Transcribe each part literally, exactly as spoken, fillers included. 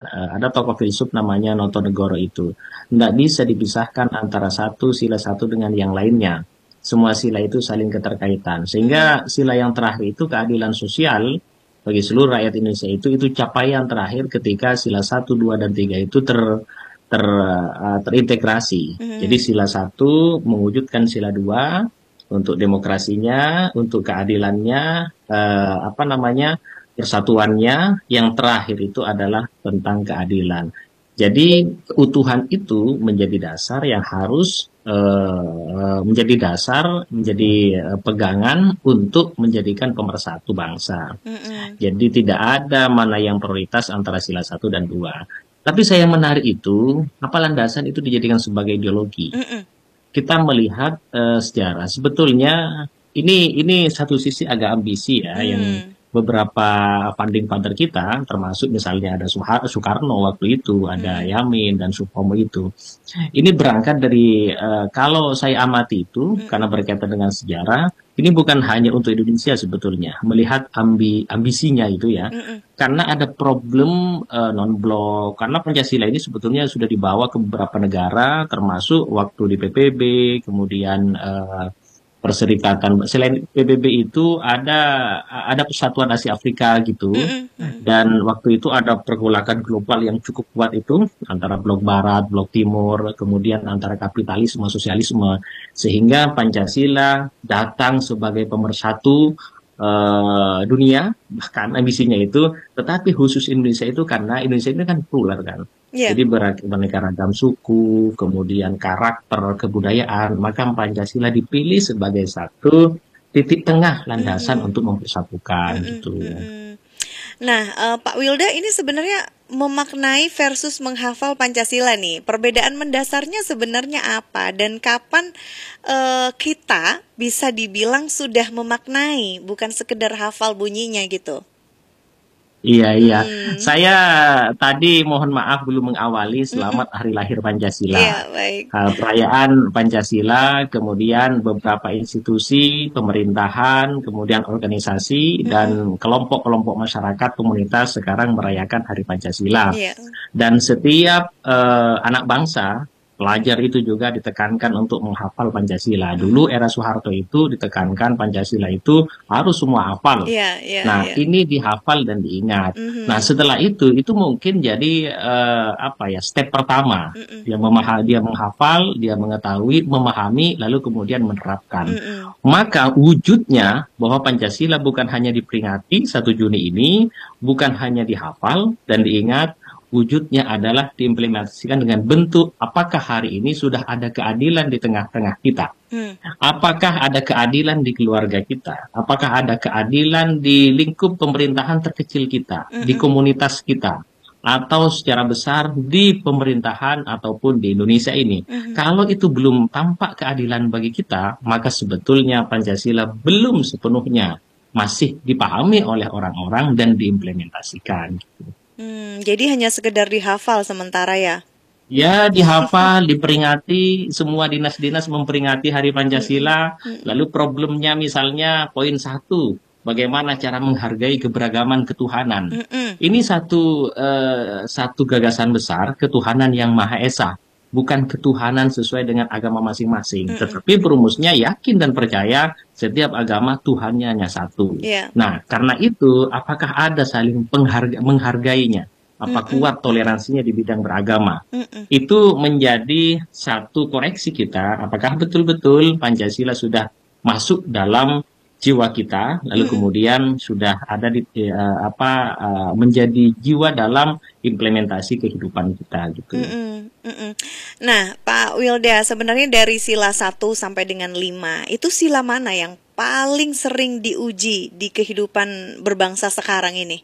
eh, ada tokoh filsuf namanya Notonegoro itu. Nggak bisa dipisahkan antara satu sila satu dengan yang lainnya. Semua sila itu saling keterkaitan. Sehingga sila yang terakhir itu keadilan sosial bagi seluruh rakyat Indonesia itu itu capaian terakhir ketika sila satu, dua, dan tiga itu ter, ter, eh, terintegrasi. Jadi Mhm. sila satu mewujudkan sila dua untuk demokrasinya, untuk keadilannya, eh, apa namanya, persatuannya. Yang terakhir itu adalah tentang keadilan. Jadi keutuhan itu menjadi dasar yang harus eh, menjadi dasar, menjadi eh, pegangan untuk menjadikan pemersatu bangsa. Mhm. Jadi tidak ada mana yang prioritas antara sila satu dan dua. Tapi saya menarik itu, apa landasan itu dijadikan sebagai ideologi. Mhm. Kita melihat eh, sejarah. Sebetulnya ini ini satu sisi agak ambisi ya, yang Hmm. beberapa founding father kita, termasuk misalnya ada Suha- Soekarno waktu itu, ada Mhm. Yamin dan Supomo itu. Ini berangkat dari eh, kalau saya amati itu karena Mhm. berkaitan dengan sejarah, ini bukan hanya untuk Indonesia sebetulnya, melihat ambi ambisinya itu ya. Mhm. Karena ada problem non-blok, karena Pancasila ini sebetulnya sudah dibawa ke beberapa negara, termasuk waktu di P B B, kemudian eh, Perserikatan. Selain P B B itu ada ada Persatuan Asia Afrika gitu, Mhm. Mhm. dan waktu itu ada pergolakan global yang cukup kuat itu antara blok barat, blok timur, kemudian antara kapitalisme, sosialisme, sehingga Pancasila datang sebagai pemersatu eh, dunia, bahkan ambisinya itu. Tetapi khusus Indonesia itu karena Indonesia ini kan plural kan. Iya. Jadi berak- beraneka ragam suku, kemudian karakter, kebudayaan, maka Pancasila dipilih sebagai satu titik tengah landasan Mhm. untuk mempersatukan Mhm. gitu. Mhm. Nah, eh, Pak Wilda ini sebenarnya memaknai versus menghafal Pancasila nih. Perbedaan mendasarnya sebenarnya apa dan kapan eh, kita bisa dibilang sudah memaknai, bukan sekedar hafal bunyinya gitu. Iya, iya. Hmm. Saya tadi mohon maaf belum mengawali Mm-mm. selamat hari lahir Pancasila. Iya, baik. Uh, perayaan Pancasila, kemudian beberapa institusi, pemerintahan, kemudian organisasi, dan Mm-mm. kelompok-kelompok masyarakat komunitas sekarang merayakan Hari Pancasila. Iya. Dan setiap uh, anak bangsa, pelajar itu juga ditekankan untuk menghafal Pancasila. Dulu Mm-mm. era Soeharto itu ditekankan Pancasila itu harus semua hafal. Iya, iya, Nah, iya. ini dihafal dan diingat. Nah, Mhm. setelah itu, itu mungkin jadi eh, apa ya, step pertama. Mm-mm. Dia memahal, dia menghafal, dia mengetahui, memahami, lalu kemudian menerapkan. Mm-mm. Maka wujudnya bahwa Pancasila bukan hanya diperingati satu Juni ini, bukan hanya dihafal dan diingat, wujudnya adalah diimplementasikan dengan bentuk apakah hari ini sudah ada keadilan di tengah-tengah kita. Hmm. Apakah ada keadilan di keluarga kita? Apakah ada keadilan di lingkup pemerintahan terkecil kita, di Mm-mm. komunitas kita, atau secara besar di pemerintahan ataupun di Indonesia ini? Mhm. Kalau itu belum tampak keadilan bagi kita, maka sebetulnya Pancasila belum sepenuhnya masih dipahami oleh orang-orang dan diimplementasikan. Hmm, jadi hanya sekedar dihafal sementara ya. Ya, dihafal, diperingati, semua dinas-dinas memperingati Hari Mm-mm. Pancasila. Mm-mm. Lalu problemnya misalnya poin satu, bagaimana cara menghargai keberagaman ketuhanan. Mm-mm. Ini satu eh, satu gagasan besar, ketuhanan yang Maha Esa, bukan ketuhanan sesuai dengan agama masing-masing. Mm-mm. Tetapi perumusnya yakin dan percaya setiap agama Tuhannya hanya satu. Iya. Nah, karena itu, apakah ada saling pengharga menghargainya? Apa Mm-mm. kuat Mm-mm. toleransinya di bidang beragama? Mm-mm. Itu menjadi satu koreksi kita, apakah betul-betul Pancasila sudah masuk dalam jiwa kita, lalu Mm-mm. kemudian sudah ada di eh, apa eh, menjadi jiwa dalam implementasi kehidupan kita gitu. Mm-mm. Mm-mm. Nah, Pak Wilda, sebenarnya dari sila satu sampai dengan lima, itu sila mana yang paling sering diuji di kehidupan berbangsa sekarang ini?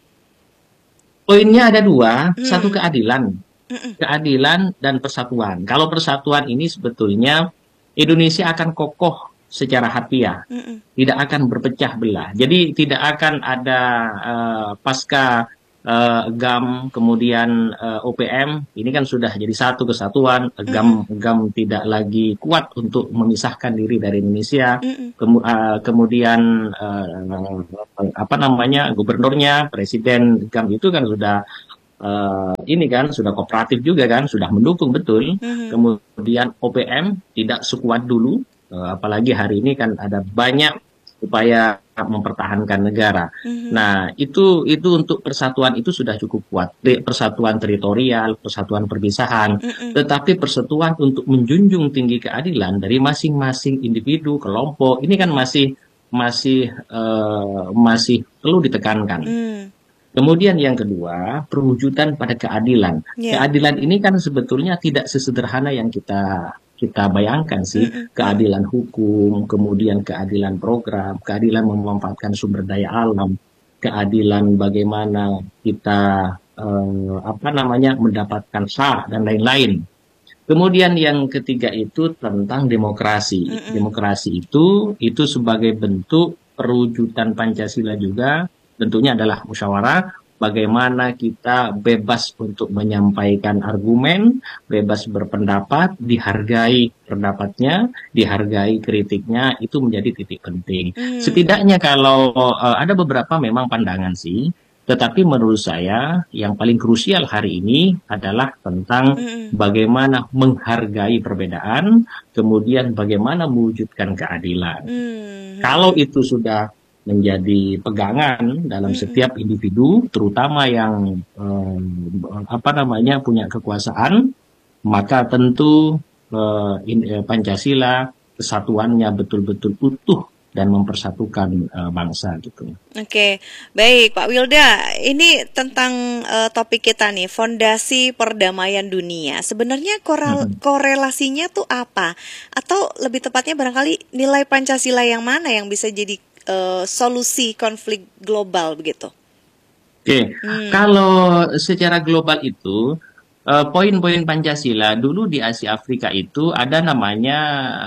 Poinnya ada dua, satu Hmm. keadilan, Mm-mm. keadilan dan persatuan. Kalau persatuan ini sebetulnya Indonesia akan kokoh secara harfiah, Mm-mm. tidak akan berpecah belah. Jadi tidak akan ada eh, pasca eh, G A M kemudian eh, O P M, ini kan sudah jadi satu kesatuan. G A M Mm-mm. G A M tidak lagi kuat untuk memisahkan diri dari Indonesia. Mm-mm. Kemu- eh, kemudian eh, apa namanya, gubernurnya, presiden G A M itu kan sudah eh, ini kan sudah kooperatif juga kan, sudah mendukung betul. Mhm. Kemudian O P M tidak sekuat dulu, eh, apalagi hari ini kan ada banyak upaya mempertahankan negara. Mhm. Nah, itu itu untuk persatuan itu sudah cukup kuat. Tri- Persatuan teritorial, persatuan perpisahan, Mhm. tetapi persatuan untuk menjunjung tinggi keadilan dari masing-masing individu, kelompok, ini kan masih masih eh, masih perlu ditekankan. Mmm. Kemudian yang kedua, perwujudan pada keadilan. Iya. Keadilan ini kan sebetulnya tidak sesederhana yang kita kita bayangkan sih. Mhm. Mhm. Keadilan hukum, kemudian keadilan program, keadilan memanfaatkan sumber daya alam, keadilan bagaimana kita eh, apa namanya mendapatkan hak dan lain-lain. Kemudian yang ketiga itu tentang demokrasi. Mhm. Demokrasi itu itu sebagai bentuk perwujudan Pancasila juga tentunya adalah musyawarah. Bagaimana kita bebas untuk menyampaikan argumen, bebas berpendapat, dihargai pendapatnya, dihargai kritiknya, itu menjadi titik penting. Mmm. Setidaknya kalau eh, ada beberapa memang pandangan sih, tetapi menurut saya yang paling krusial hari ini adalah tentang Mhm. bagaimana menghargai perbedaan, kemudian bagaimana mewujudkan keadilan. Mmm. Kalau Mhm. itu sudah menjadi pegangan dalam Mhm. setiap individu, terutama yang eh, apa namanya punya kekuasaan, maka tentu eh, in- eh, Pancasila kesatuannya betul-betul utuh dan mempersatukan eh, bangsa gitu. Oke, baik Pak Wilda. Ini tentang eh, topik kita nih, fondasi perdamaian dunia. Sebenarnya korel- Mhm. korelasinya tuh apa? Atau lebih tepatnya barangkali nilai Pancasila yang mana yang bisa jadi eh, solusi konflik global begitu? Oke, Hmm. kalau secara global itu eh, poin-poin Pancasila dulu di Asia Afrika itu ada namanya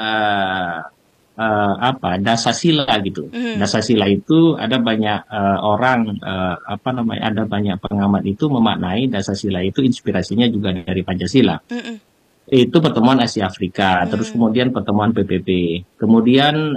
eh, eh, apa Dasasila gitu. Mhm. Dasasila itu ada banyak eh, orang eh, apa namanya ada banyak pengamat itu memaknai Dasasila itu inspirasinya juga dari Pancasila. Mhm. Itu pertemuan Asia Afrika, terus Hmm. kemudian pertemuan P P P, kemudian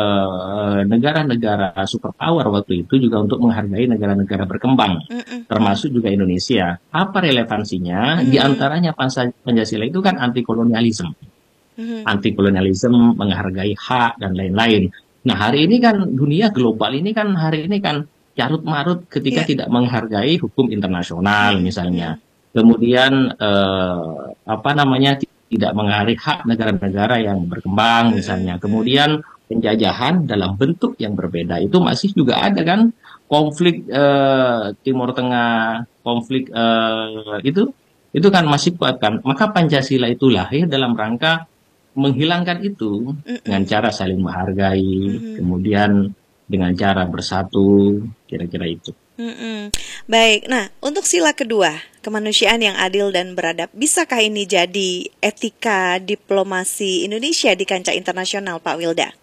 eh, negara-negara superpower waktu itu juga untuk menghargai negara-negara berkembang, Mhm. Mhm. termasuk juga Indonesia. Apa relevansinya? Di Mhm. antaranya Pansa- Pancasila itu kan anti kolonialisme, Mhm. anti kolonialisme, menghargai hak dan lain-lain. Nah hari ini kan dunia global ini kan hari ini kan carut marut ketika Ya. tidak menghargai hukum internasional Mhm. misalnya. Mhm. Kemudian eh, apa namanya tidak menghargai hak negara-negara yang berkembang Mhm. misalnya. Mhm. Kemudian penjajahan dalam bentuk yang berbeda itu masih juga ada kan konflik eh, Timur Tengah, konflik eh, itu itu kan masih kuat kan. Maka Pancasila itu lahir dalam rangka menghilangkan itu dengan Mhm. cara saling menghargai, Mhm. kemudian dengan cara bersatu, kira-kira itu. Mm-mm. Baik, nah untuk sila kedua, kemanusiaan yang adil dan beradab, bisakah ini jadi etika diplomasi Indonesia di kancah internasional, Pak Wilda?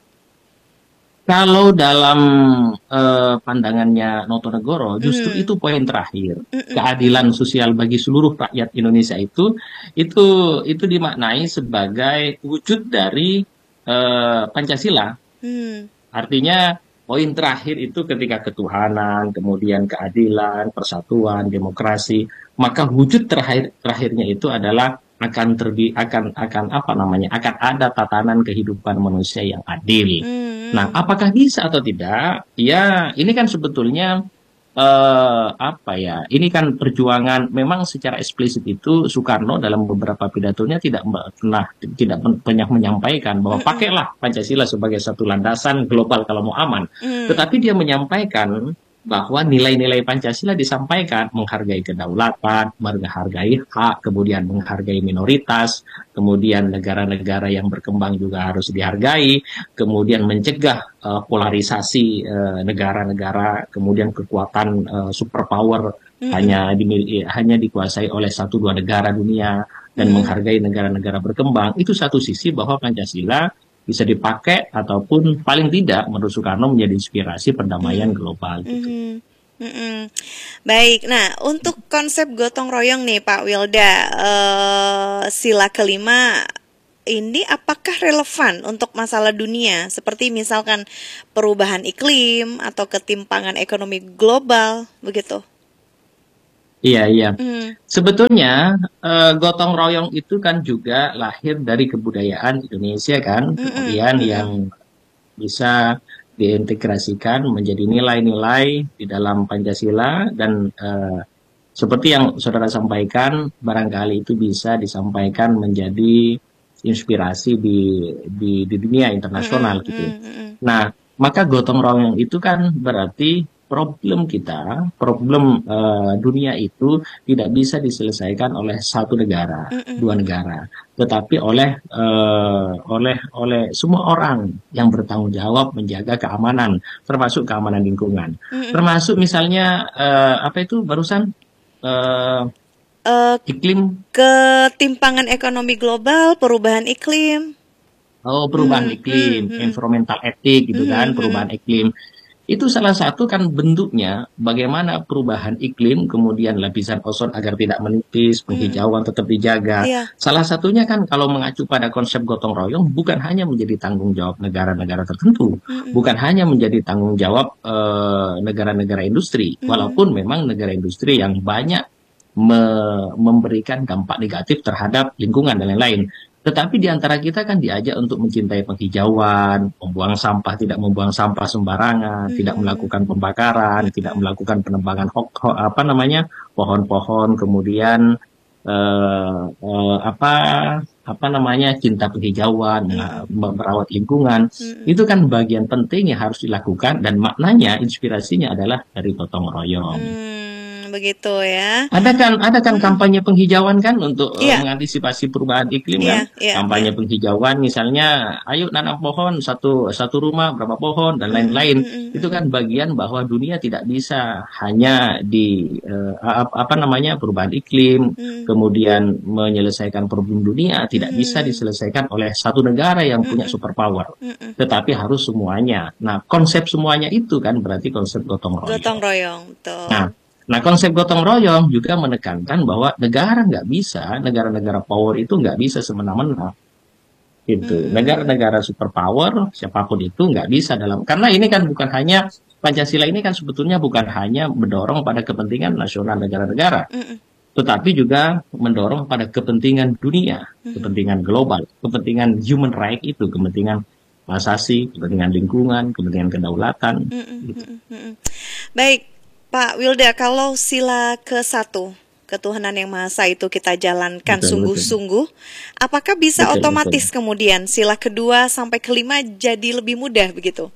Kalau dalam eh, pandangannya Notonegoro, justru Hmm. itu poin terakhir. Mm-mm. Mm-mm. Keadilan sosial bagi seluruh rakyat Indonesia itu, itu itu dimaknai sebagai wujud dari eh, Pancasila. Hmm. Artinya poin terakhir itu ketika ketuhanan, kemudian keadilan, persatuan, demokrasi, maka wujud terakhir terakhirnya itu adalah akan terbi akan akan apa namanya akan ada tatanan kehidupan manusia yang adil. Nah, Hmm. apakah bisa atau tidak? Ya, ini kan sebetulnya eh, apa ya? Ini kan perjuangan memang secara eksplisit itu Soekarno dalam beberapa pidatonya tidak pernah tidak banyak menyampaikan bahwa Mm-mm. pakailah Pancasila sebagai satu landasan global kalau mau aman. Hmm. Tetapi dia menyampaikan bahwa nilai-nilai Pancasila disampaikan menghargai kedaulatan, menghargai hak, kemudian menghargai minoritas, kemudian negara-negara yang berkembang juga harus dihargai, kemudian mencegah uh, polarisasi uh, negara-negara, kemudian kekuatan uh, superpower Mm-mm. hanya dimiliki, hanya dikuasai oleh satu dua negara dunia dan Mm-mm. menghargai negara-negara berkembang. Itu satu sisi bahwa Pancasila bisa dipakai ataupun paling tidak menurut Soekarno menjadi inspirasi perdamaian Mm. global gitu. Mhm. Mm-mm. Baik, nah untuk konsep gotong royong nih Pak Wilda, eh, sila kelima ini apakah relevan untuk masalah dunia seperti misalkan perubahan iklim atau ketimpangan ekonomi global begitu? Iya, iya. Hmm, Sebetulnya eh, gotong royong itu kan juga lahir dari kebudayaan Indonesia kan, mm-mm, kemudian yang mm-mm, bisa diintegrasikan menjadi nilai-nilai di dalam Pancasila dan eh, seperti yang saudara sampaikan, barangkali itu bisa disampaikan menjadi inspirasi di di, di dunia internasional mm-mm, gitu. mm-mm, mm-mm, Nah, maka gotong royong itu kan berarti problem kita, problem eh, dunia itu tidak bisa diselesaikan oleh satu negara, mm-mm, dua mm-mm, negara, tetapi oleh eh, oleh oleh semua orang yang bertanggung jawab menjaga keamanan, termasuk keamanan lingkungan, mm-mm. termasuk misalnya eh, apa itu barusan eh, Eh, iklim. Ketimpangan ekonomi global, perubahan iklim. Oh, perubahan Hmm, hmm, iklim, hmm, environmental etik gitu kan, hmm, hmm, perubahan iklim. Itu salah satu kan bentuknya bagaimana perubahan iklim, kemudian lapisan ozon agar tidak menipis, hmm. penghijauan tetap dijaga. Iya. Salah satunya kan kalau mengacu pada konsep gotong royong, bukan hanya menjadi tanggung jawab negara-negara tertentu, Hmm, bukan hanya menjadi tanggung jawab eh, negara-negara industri, hmm, walaupun memang negara industri yang banyak me- memberikan dampak negatif terhadap lingkungan dan lain-lain. Tetapi di antara kita kan diajak untuk mencintai penghijauan, membuang sampah, tidak membuang sampah sembarangan, tidak hmm, melakukan pembakaran, tidak hmm, melakukan penebangan hok, ho- apa namanya pohon-pohon, kemudian eh, eh, apa apa namanya cinta penghijauan, hmm, me- merawat lingkungan. hmm, Itu kan bagian penting yang harus dilakukan dan maknanya inspirasinya adalah dari gotong royong. hmm, begitu ya. Ada kan, ada kan Hmm, kampanye penghijauan kan untuk eh, iya, mengantisipasi perubahan iklim iya, kan? iya, iya. Kampanye penghijauan misalnya, ayo nanam pohon satu satu rumah berapa pohon dan Hmm, lain-lain. hmm, Itu hmm, kan bagian bahwa dunia tidak bisa hanya di eh, a- apa namanya perubahan iklim, hmm, kemudian menyelesaikan problem dunia tidak bisa hmm, diselesaikan oleh satu negara yang hmm, punya hmm, superpower. hmm, hmm. Tetapi harus semuanya. Nah, konsep semuanya itu kan berarti konsep gotong Gotong royong. royong, Nah, betul. nah konsep gotong royong juga menekankan bahwa negara nggak bisa, negara-negara power itu nggak bisa semena-mena. Gitu. Hmm, Negara-negara superpower, siapapun itu nggak bisa dalam, karena ini kan bukan hanya, Pancasila ini kan sebetulnya bukan hanya mendorong pada kepentingan nasional negara-negara, hmm, hmm, tetapi juga mendorong pada kepentingan dunia, hmm, kepentingan global, kepentingan human right itu, kepentingan asasi, kepentingan lingkungan, kepentingan kedaulatan. hmm, hmm, Gitu. hmm, hmm. Baik, Pak Wilda, kalau sila ke satu, ketuhanan yang Maha Esa itu kita jalankan Betul, betul, sungguh-sungguh, apakah bisa betul, betul. otomatis kemudian sila kedua sampai kelima jadi lebih mudah begitu?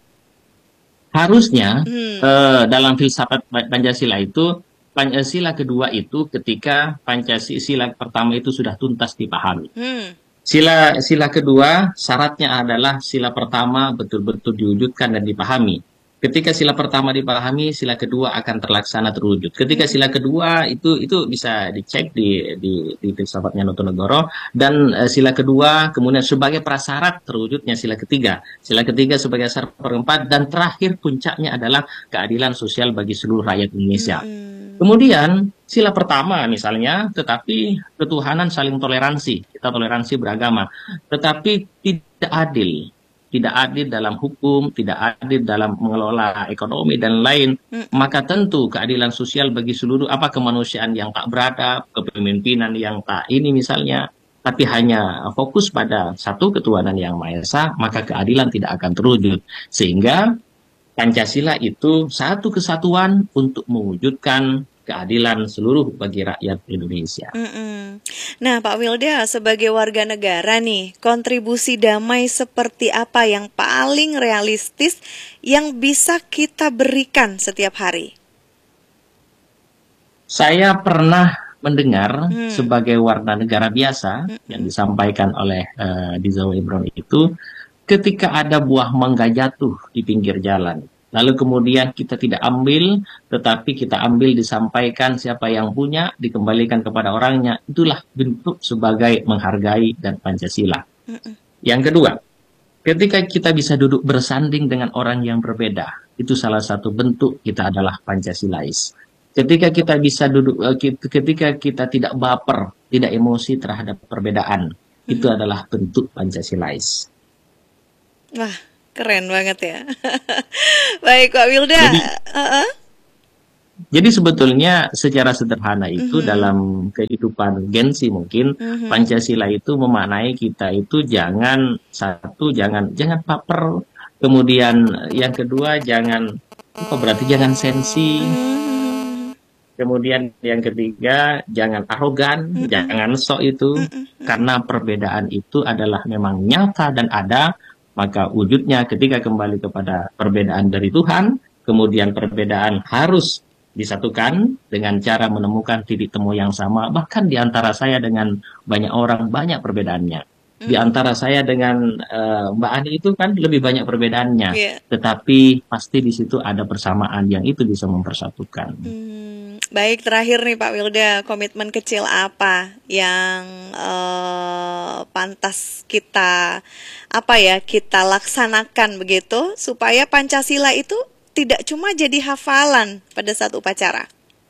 Harusnya Hmm, eh, dalam filsafat Pancasila itu, Pancasila kedua itu ketika Pancasila pertama itu sudah tuntas dipahami. hmm, Sila sila kedua syaratnya adalah sila pertama betul-betul diwujudkan dan dipahami. Ketika sila pertama dipahami, sila kedua akan terlaksana terwujud. Ketika hmm, sila kedua itu itu bisa dicek di di di filsafatnya Notonegoro, dan eh, sila kedua kemudian sebagai prasyarat terwujudnya sila ketiga. Sila ketiga sebagai syarat keempat dan terakhir puncaknya adalah keadilan sosial bagi seluruh rakyat hmm, Indonesia. hmm, Kemudian sila pertama misalnya, tetapi ketuhanan saling toleransi, kita toleransi beragama, tetapi tidak adil, tidak adil dalam hukum, tidak adil dalam mengelola ekonomi dan lain, hmm, maka tentu keadilan sosial bagi seluruh apa kemanusiaan yang tak beradab, kepemimpinan yang tak ini misalnya, tapi hanya fokus pada satu ketuhanan yang Maha Esa, maka keadilan tidak akan terwujud. Sehingga Pancasila itu satu kesatuan untuk mewujudkan keadilan seluruh bagi rakyat Indonesia. hmm, hmm. Nah, Pak Wilda, sebagai warga negara nih, kontribusi damai seperti apa yang paling realistis yang bisa kita berikan setiap hari? Saya pernah mendengar Hmm, sebagai warga negara biasa hmm, yang hmm, disampaikan oleh uh, Dizzo Ibron itu, ketika ada buah mangga jatuh di pinggir jalan, lalu kemudian kita tidak ambil, tetapi kita ambil disampaikan siapa yang punya, dikembalikan kepada orangnya, itulah bentuk sebagai menghargai dan Pancasila. hmm, hmm, Yang kedua, ketika kita bisa duduk bersanding dengan orang yang berbeda, itu salah satu bentuk kita adalah Pancasilais. Ketika kita bisa duduk, eh, ketika kita tidak baper, tidak emosi terhadap perbedaan, itu hmm. adalah bentuk Pancasilais. Wah, keren banget ya. Baik, Pak Wilda. Jadi, Uh-uh. Jadi sebetulnya secara sederhana itu Mhm, dalam kehidupan Gensi mungkin mhm, Pancasila itu memaknai kita itu jangan satu jangan jangan baper, kemudian yang kedua jangan apa berarti jangan sensi, mmm, kemudian yang ketiga jangan arogan, mhm, mhm, jangan sok itu mhm, mhm, karena perbedaan itu adalah memang nyata dan ada, maka wujudnya ketika kembali kepada perbedaan dari Tuhan, kemudian perbedaan harus disatukan dengan cara menemukan titik temu yang sama, bahkan di antara saya dengan banyak orang banyak perbedaannya. Di mhm, antara saya dengan eh, Mbak Ani itu kan lebih banyak perbedaannya, iya. tetapi pasti di situ ada persamaan yang itu bisa mempersatukan. Hmm, baik terakhir nih Pak Wilda, komitmen kecil apa yang eh, pantas kita apa ya kita laksanakan begitu supaya Pancasila itu tidak cuma jadi hafalan pada saat upacara.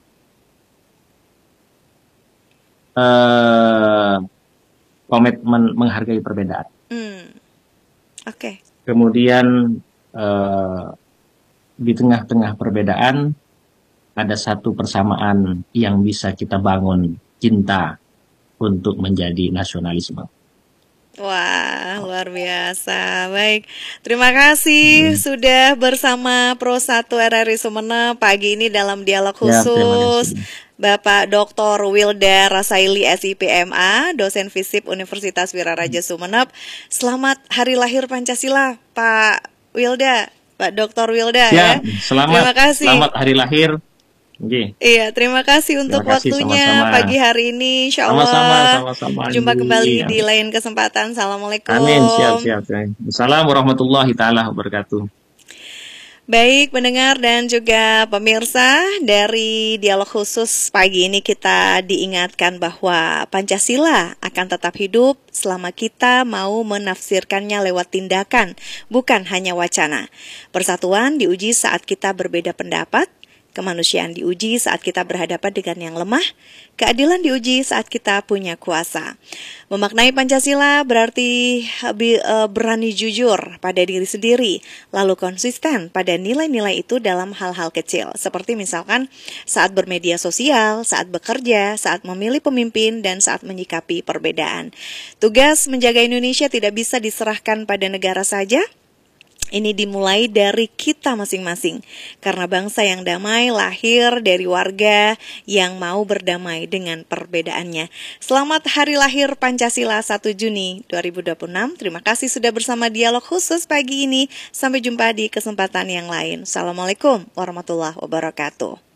eh Komitmen menghargai perbedaan. Hmm, oke. Kemudian eh, di tengah-tengah perbedaan ada satu persamaan yang bisa kita bangun cinta untuk menjadi nasionalisme. Wah, luar biasa. Baik, terima kasih Hmm. sudah bersama Pro satu R R I Sumeneb pagi ini dalam dialog Ya, terima kasih. khusus. Bapak doktor Wilda Rasaili S I P M A, dosen FISIP Universitas Wiraraja Sumeneb. Selamat Hari Lahir Pancasila, Pak Wilda, Pak doktor Wilda Siap, ya. selamat, Terima kasih. selamat hari lahir. Oke, Iya, terima kasih terima untuk kasih waktunya sama-sama. pagi hari ini. Insya Sama-sama, Allah sama-sama. jumpa kembali di Amin. lain kesempatan. Amin, siap, Assalamualaikum. siap. Assalamualaikum warahmatullahi taala wabarakatuh. Baik pendengar dan juga pemirsa, dari dialog khusus pagi ini kita diingatkan bahwa Pancasila akan tetap hidup selama kita mau menafsirkannya lewat tindakan, bukan hanya wacana. Persatuan diuji saat kita berbeda pendapat, kemanusiaan diuji saat kita berhadapan dengan yang lemah, keadilan diuji saat kita punya kuasa. Memaknai Pancasila berarti bi- eh, berani jujur pada diri sendiri, lalu konsisten pada nilai-nilai itu dalam hal-hal kecil, seperti misalkan saat bermedia sosial, saat bekerja, saat memilih pemimpin, dan saat menyikapi perbedaan. Tugas menjaga Indonesia tidak bisa diserahkan pada negara saja. Ini dimulai dari kita masing-masing, karena bangsa yang damai lahir dari warga yang mau berdamai dengan perbedaannya. Selamat Hari Lahir Pancasila satu Juni dua ribu dua puluh enam. Terima kasih sudah bersama dialog khusus pagi ini. Sampai jumpa di kesempatan yang lain. Assalamualaikum warahmatullahi wabarakatuh.